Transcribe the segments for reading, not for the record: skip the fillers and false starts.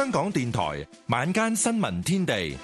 香港電台晚間新聞天地，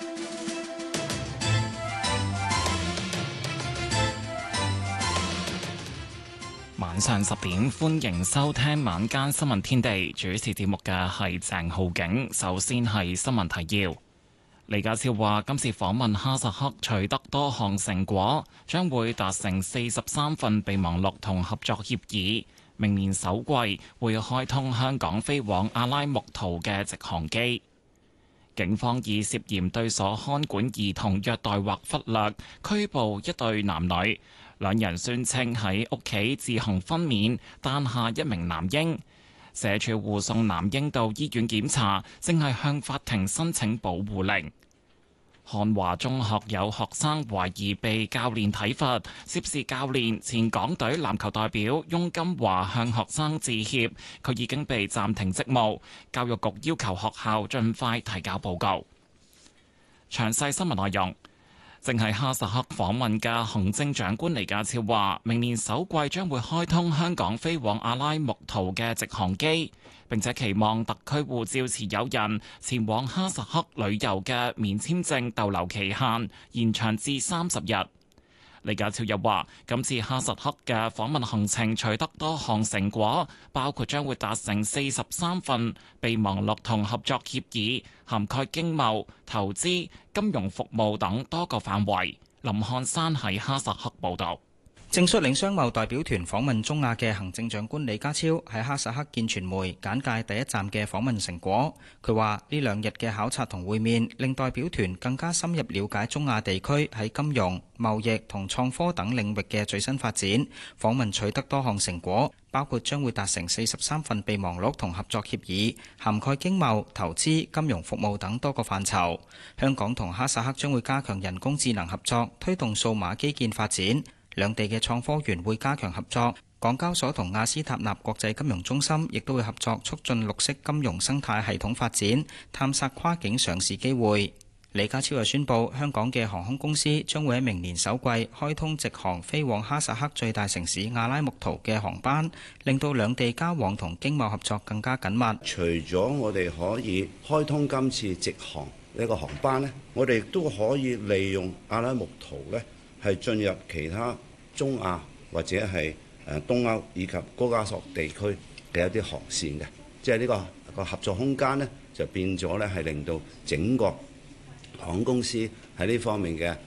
晚上10點，歡迎收聽晚間新聞天地。主持節目嘅係鄭浩景。首先係新聞提要。李家超話，今次訪問哈薩克取得多項成果，將會達成43份備忘錄同合作協議。明年首季會開通香港飛往阿拉木圖嘅直航機。警方以涉嫌對所看管兒童虐待或忽略拘捕一對男女，兩人宣稱喺屋企自行分娩誕下一名男嬰。社署護送男嬰到醫院檢查，正係向法庭申請保護令。漢華中學有學生懷疑被教練體罰，涉事教練前港隊籃球代表翁金華向學生致歉，佢已經被暫停職務。教育局要求學校盡快提交報告。詳細新聞內容。正係哈薩克訪問嘅行政長官李家超話，明年首季將會開通香港飛往阿拉木圖嘅直航機，並且期望特區護照持有人前往哈薩克旅遊嘅免簽證逗留期限延長至30日。李家超又話，今次哈薩克嘅訪問行程取得多項成果，包括將會達成43份備忘錄同合作協議，涵蓋經貿、投資、金融服務等多個範圍。林漢山喺哈薩克報導。 正率領商貿代表團訪問中亞嘅行政長官李家超喺哈薩克見傳媒簡介第一站嘅訪問成果。佢話呢2日嘅考察同會面，令代表團更加深入了解中亞地區喺金融、貿易同創科等領域嘅最新發展。訪問取得多項成果，包括將會達成43份備忘錄同合作協議，涵蓋經貿、投資、金融服務等多個範疇。香港同哈薩克將會加強人工智能合作，推動數碼基建發展。兩地嘅創科園會加強合作，港交所同亞斯塔納國際金融中心亦都會合作，促進綠色金融生態系統發展，探索跨境上市機會。李家超又宣布，香港嘅航空公司將會喺明年首季開通直航飛往哈薩克最大城市阿拉木圖嘅航班，令到兩地交往同經貿合作更加緊密。 除咗我哋可以開通今次直航呢個航班呢，我哋都可以利用阿拉木圖呢係進入其他中亞或者係東歐以及高加索地區嘅一啲航線嘅，即係呢個合作空間呢，就變咗呢係令到整個航空公司喺呢方面嘅